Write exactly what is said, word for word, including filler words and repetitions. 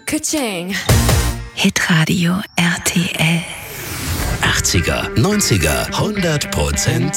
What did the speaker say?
Ka-ching. Hitradio R T L. achtziger, neunziger, hundert Prozent